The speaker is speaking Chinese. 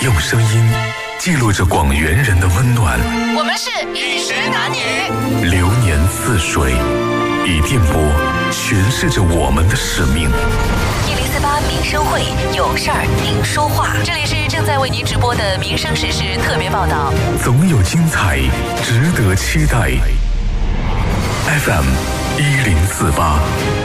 用声音记录着广元人的温暖。 我们是与时男女， 流年似水，以电波诠释着我们的使命。 1048民生会，有事儿您说话。这里是正在为您直播的民生时事特别报道。 总有精彩，值得期待。FM 1048。